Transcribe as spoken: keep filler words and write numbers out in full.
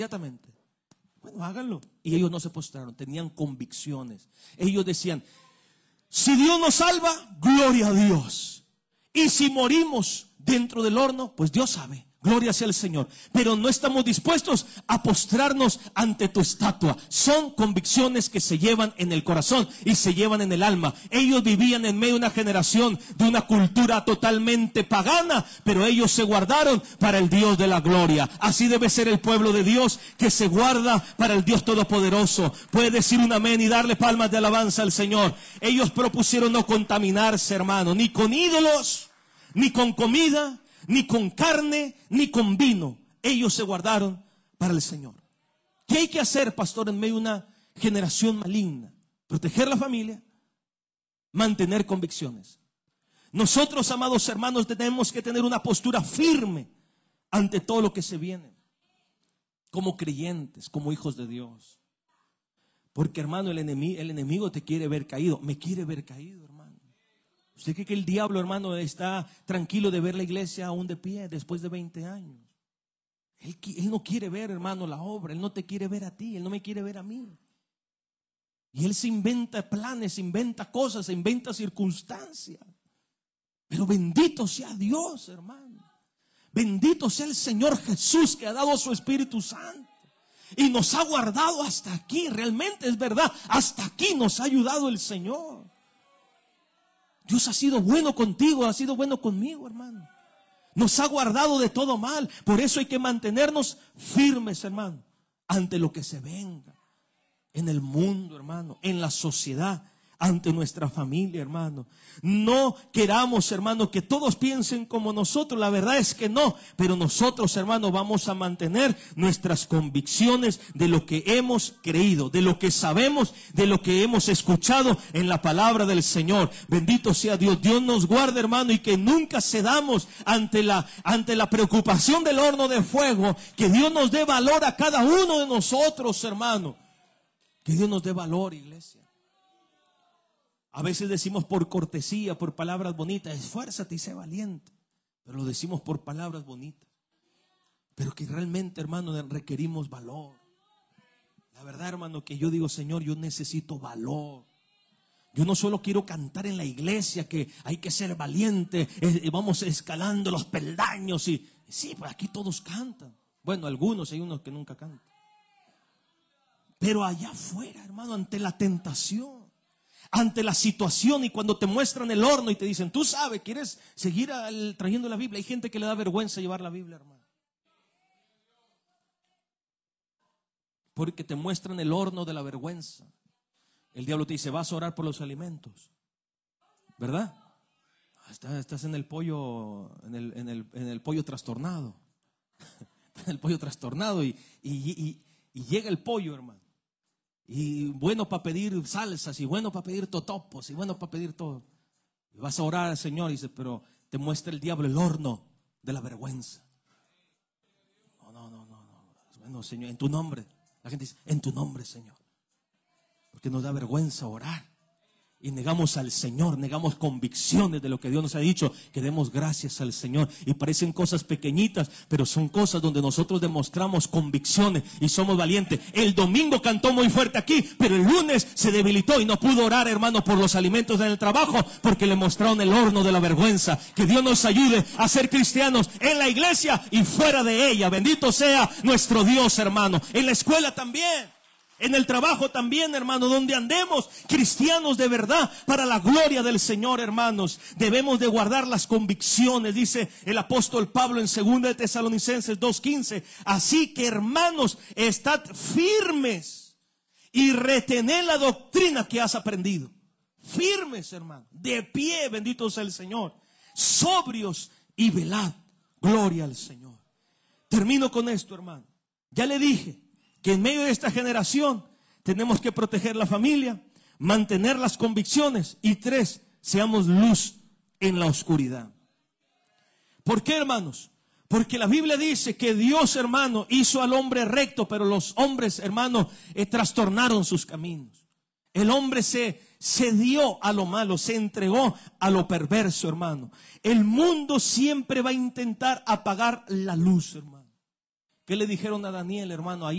inmediatamente. Bueno, háganlo. Y ellos no se postraron, tenían convicciones. Ellos decían, si Dios nos salva, gloria a Dios. Y si morimos dentro del horno, pues Dios sabe. Gloria sea al Señor. Pero no estamos dispuestos a postrarnos ante tu estatua. Son convicciones que se llevan en el corazón y se llevan en el alma. Ellos vivían en medio de una generación, de una cultura totalmente pagana, pero ellos se guardaron para el Dios de la gloria. Así debe ser el pueblo de Dios, que se guarda para el Dios todopoderoso. Puede decir un amén y darle palmas de alabanza al Señor. Ellos propusieron no contaminarse, hermano, ni con ídolos, ni con comida, ni con carne, ni con vino. Ellos se guardaron para el Señor. ¿Qué hay que hacer, pastor, en medio de una generación maligna? Proteger la familia, mantener convicciones. Nosotros, amados hermanos, tenemos que tener una postura firme ante todo lo que se viene, como creyentes, como hijos de Dios. Porque, hermano, el enemigo, el enemigo te quiere ver caído. Me quiere ver caído, hermano. ¿Usted cree que el diablo, hermano, está tranquilo de ver la iglesia aún de pie después de veinte años? Él, él no quiere ver, hermano, la obra. Él no te quiere ver a ti. Él no me quiere ver a mí. Y él se inventa planes, se inventa cosas, se inventa circunstancias. Pero bendito sea Dios, hermano. Bendito sea el Señor Jesús, que ha dado su Espíritu Santo y nos ha guardado hasta aquí. Realmente es verdad, hasta aquí nos ha ayudado el Señor. Dios ha sido bueno contigo, ha sido bueno conmigo, hermano. Nos ha guardado de todo mal. Por eso hay que mantenernos firmes, hermano, ante lo que se venga. En el mundo, hermano, en la sociedad, ante nuestra familia, hermano. No queramos, hermano, que todos piensen como nosotros. La verdad es que no. Pero nosotros, hermano, vamos a mantener nuestras convicciones de lo que hemos creído, de lo que sabemos, de lo que hemos escuchado en la palabra del Señor. Bendito sea Dios. Dios nos guarde, hermano, y que nunca cedamos ante la, ante la preocupación del horno de fuego. Que Dios nos dé valor a cada uno de nosotros, hermano. Que Dios nos dé valor, iglesia. A veces decimos por cortesía, por palabras bonitas, esfuérzate y sé valiente. Pero lo decimos por palabras bonitas. Pero que realmente, hermano, requerimos valor. La verdad, hermano, que yo digo, Señor, yo necesito valor. Yo no solo quiero cantar en la iglesia, que hay que ser valiente, eh, vamos escalando los peldaños. Y sí, pues aquí todos cantan. Bueno, algunos, hay unos que nunca cantan. Pero allá afuera, hermano, ante la tentación, ante la situación, y cuando te muestran el horno y te dicen, tú sabes, ¿quieres seguir al, trayendo la Biblia? Hay gente que le da vergüenza llevar la Biblia, hermano. Porque te muestran el horno de la vergüenza. El diablo te dice, vas a orar por los alimentos, ¿verdad? Estás, estás en el pollo, en el, en el, en el pollo trastornado. En el pollo trastornado y, y, y, y llega el pollo, hermano. Y bueno para pedir salsas, y bueno para pedir totopos, y bueno para pedir todo. Y vas a orar al Señor y dice, pero te muestra el diablo el horno de la vergüenza. No, no, no, no, no. Bueno, Señor, en tu nombre. La gente dice, en tu nombre, Señor. Porque nos da vergüenza orar. Y negamos al Señor, negamos convicciones de lo que Dios nos ha dicho, que demos gracias al Señor. Y parecen cosas pequeñitas, pero son cosas donde nosotros demostramos convicciones y somos valientes. El domingo cantó muy fuerte aquí, pero el lunes se debilitó y no pudo orar, hermano, por los alimentos en el trabajo, porque le mostraron el horno de la vergüenza. Que Dios nos ayude a ser cristianos en la iglesia y fuera de ella. Bendito sea nuestro Dios, hermano. En la escuela también. En el trabajo también, hermano, donde andemos, cristianos de verdad, para la gloria del Señor, hermanos. Debemos de guardar las convicciones, dice el apóstol Pablo en segunda de Tesalonicenses dos quince. Así que, hermanos, estad firmes y retened la doctrina que has aprendido. Firmes, hermano, de pie, bendito sea el Señor. Sobrios y velad. Gloria al Señor. Termino con esto, hermano. Ya le dije que en medio de esta generación tenemos que proteger la familia, mantener las convicciones, y tres, seamos luz en la oscuridad. ¿Por qué, hermanos? Porque la Biblia dice que Dios, hermano, hizo al hombre recto, pero los hombres, hermano, eh, trastornaron sus caminos. El hombre se, se dio a lo malo, se entregó a lo perverso, hermano. El mundo siempre va a intentar apagar la luz, hermano. ¿Qué le dijeron a Daniel, hermano? Ahí